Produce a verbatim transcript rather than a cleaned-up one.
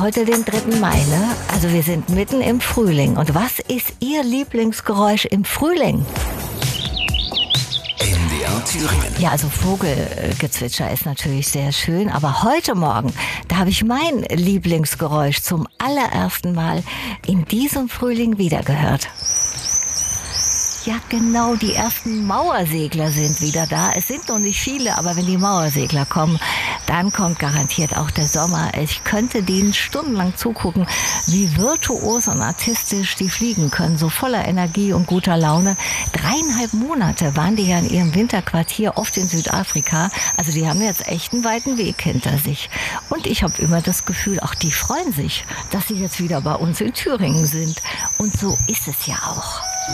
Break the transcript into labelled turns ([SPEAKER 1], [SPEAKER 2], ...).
[SPEAKER 1] heute den dritten Mai, ne? Also wir sind mitten im Frühling. Und was ist Ihr Lieblingsgeräusch im Frühling?
[SPEAKER 2] M D R Thüringen.
[SPEAKER 1] Ja, also Vogelgezwitscher ist natürlich sehr schön, aber heute Morgen, da habe ich mein Lieblingsgeräusch zum allerersten Mal in diesem Frühling wiedergehört. Ja, genau, die ersten Mauersegler sind wieder da. Es sind noch nicht viele, aber wenn die Mauersegler kommen, dann kommt garantiert auch der Sommer. Ich könnte denen stundenlang zugucken, wie virtuos und artistisch die fliegen können, so voller Energie und guter Laune. Dreieinhalb Monate waren die ja in ihrem Winterquartier, oft in Südafrika. Also die haben jetzt echt einen weiten Weg hinter sich. Und ich habe immer das Gefühl, auch die freuen sich, dass sie jetzt wieder bei uns in Thüringen sind. Und so ist es ja auch.